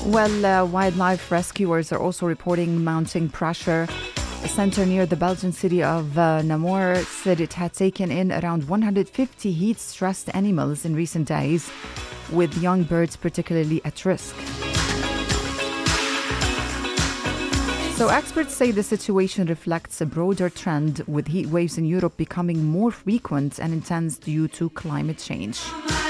Well, wildlife rescuers are also reporting mounting pressure. A center near the Belgian city of Namur said it had taken in around 150 heat-stressed animals in recent days, with young birds particularly at risk. So experts say the situation reflects a broader trend, with heat waves in Europe becoming more frequent and intense due to climate change.